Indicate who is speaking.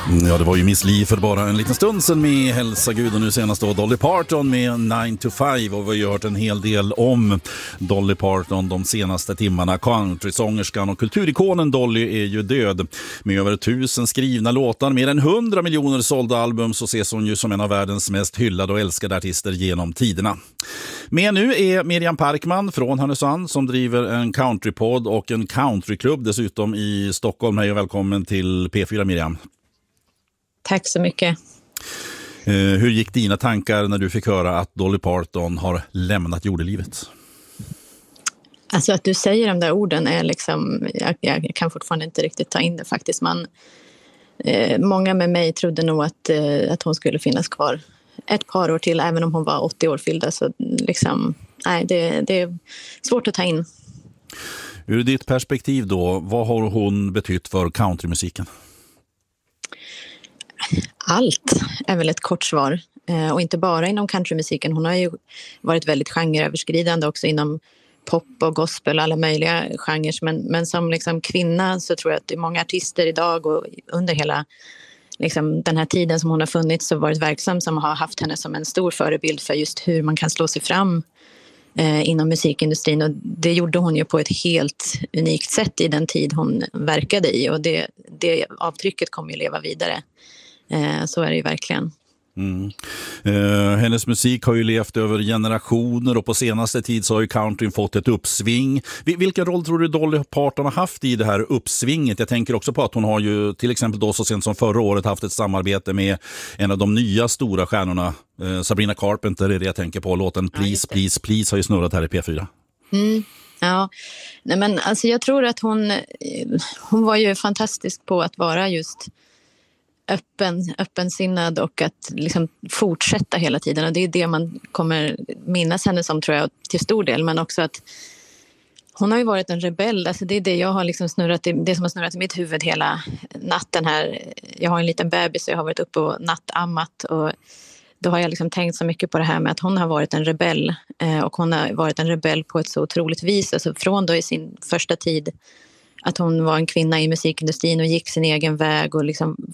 Speaker 1: Ja, det var ju Miss Li för bara en liten stund sedan med Hälsa Gud, och nu senast då Dolly Parton med 9 to 5, och vi har ju hört en hel del om Dolly Parton de senaste timmarna. Countrysångerskan och kulturikonen Dolly är ju död. Med över 1000 skrivna låtar, mer än 100 miljoner sålda album, så ses hon ju som en av världens mest hyllade och älskade artister genom tiderna. Med nu är Miriam Parkman från Härnösand som driver en countrypodd och en countryklubb dessutom i Stockholm. Hej och välkommen till P4 Miriam.
Speaker 2: Tack så mycket.
Speaker 1: Hur gick dina tankar när du fick höra att Dolly Parton har lämnat jordelivet?
Speaker 2: Alltså att du säger de där orden är liksom, jag kan fortfarande inte riktigt ta in det faktiskt. Många med mig trodde nog att hon skulle finnas kvar ett par år till, även om hon var 80 år fyllda. Så liksom, nej, det är svårt att ta in.
Speaker 1: Ur ditt perspektiv då, vad har hon betytt för countrymusiken?
Speaker 2: Allt är väl ett kort svar. Och inte bara inom countrymusiken. Hon har ju varit väldigt genreöverskridande också inom pop och gospel och alla möjliga genrer. Men som liksom kvinna så tror jag att det är många artister idag och under hela liksom den här tiden som hon har funnits och varit verksam som har haft henne som en stor förebild för just hur man kan slå sig fram inom musikindustrin. Och det gjorde hon ju på ett helt unikt sätt i den tid hon verkade i. Och det avtrycket kommer ju leva vidare. Så är det ju verkligen.
Speaker 1: Hennes musik har ju levt över generationer, och på senaste tid så har ju countryn fått ett uppsving. Vilken roll tror du Dolly Parton har haft i det här uppsvinget? Jag tänker också på att hon har ju till exempel då så sent som förra året haft ett samarbete med en av de nya stora stjärnorna, Sabrina Carpenter är det jag tänker på. Låten Please, Please, Please har ju snurrat här i P4.
Speaker 2: Ja, nej men alltså jag tror att hon var ju fantastisk på att vara just öppensinnad och att liksom fortsätta hela tiden, och det är det man kommer minnas henne som, tror jag, till stor del, men också att hon har ju varit en rebell. Alltså det är det jag har liksom det som har snurrat i mitt huvud hela natten här. Jag har en liten bebis och jag har varit uppe och nattammat, och då har jag liksom tänkt så mycket på det här med att hon har varit en rebell, och hon har varit en rebell på ett så otroligt vis, alltså från då i sin första tid att hon var en kvinna i musikindustrin och gick sin egen väg och liksom